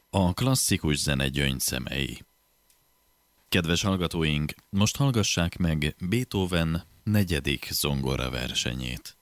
A klasszikus zene gyöngyszemei. Kedves hallgatóink, most hallgassák meg Beethoven 4. zongora versenyét.